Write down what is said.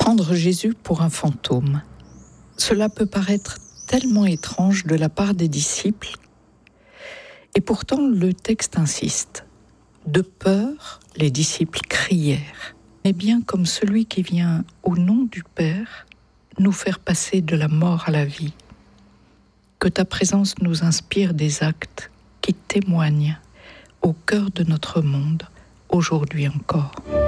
Prendre Jésus pour un fantôme. Cela peut paraître tellement étrange de la part des disciples, et pourtant le texte insiste. De peur, les disciples crièrent, mais bien comme celui qui vient au nom du Père nous faire passer de la mort à la vie. Que ta présence nous inspire des actes qui témoignent au cœur de notre monde, aujourd'hui encore.